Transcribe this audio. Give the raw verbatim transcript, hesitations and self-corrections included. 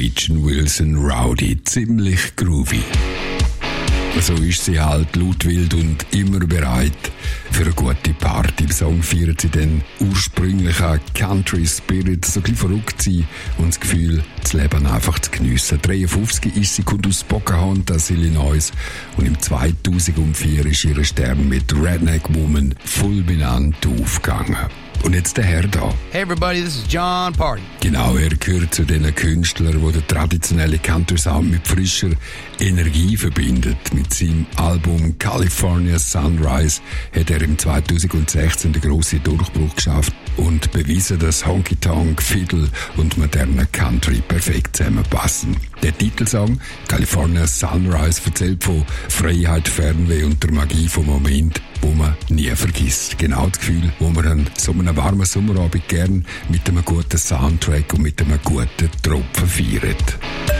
Gretchen Wilson Rowdy. Ziemlich groovy. So ist sie halt laut, wild und immer bereit für eine gute Party. Im Song feiert sie den ursprünglichen Country Spirit, so ein bisschen verrückt sein und das Gefühl, das Leben einfach zu geniessen. dreiundfünfzig ist sie, kommt aus Pocahontas, Illinois, und im zweitausendvier ist ihr Stern mit Redneck Woman fulminant aufgegangen. Und jetzt der Herr da. Hey everybody, this is Jon Pardi. Genau, er gehört zu den Künstlern, die den traditionellen Country-Sound mit frischer Energie verbindet. Mit seinem Album California Sunrise hat er im zweitausendsechzehn den grossen Durchbruch geschafft und bewiesen, dass Honky-Tonk, Fiddle und moderner Country perfekt zusammenpassen. Der Titelsong California Sunrise erzählt von Freiheit, Fernweh und der Magie vom Moment, wo man nie vergisst. Genau das Gefühl, wo man an so einem warmen Sommerabend gern mit einem guten Soundtrack und mit einem guten Tropfen feiert.